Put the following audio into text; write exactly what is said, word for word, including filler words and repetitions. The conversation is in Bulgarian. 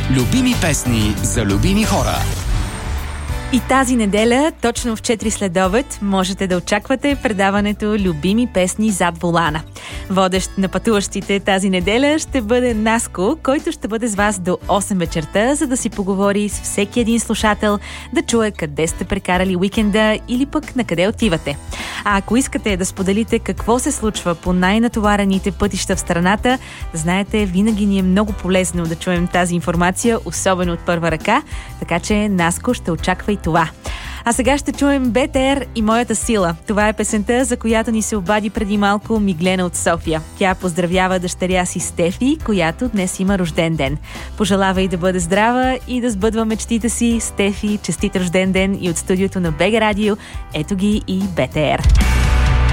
Любими песни за любими хора. И тази неделя, точно в четири следобед, можете да очаквате предаването Любими песни зад волана. Водещ на пътуващите тази неделя ще бъде Наско, който ще бъде с вас до осем вечерта, за да си поговори с всеки един слушател, да чуе къде сте прекарали уикенда или пък на къде отивате. А ако искате да споделите какво се случва по най-натоварените пътища в страната, знаете, винаги ни е много полезно да чуем тази информация, особено от първа ръка, така че Наско ще очаква и това. А сега ще чуем БТР и Моята сила. Това е песента, за която ни се обади преди малко Миглена от София. Тя поздравява дъщеря си Стефи, която днес има рожден ден. Пожелава и да бъде здрава и да сбъдва мечтите си. Стефи, честит рожден ден и от студиото на БГ Радио. Ето ги и БТР.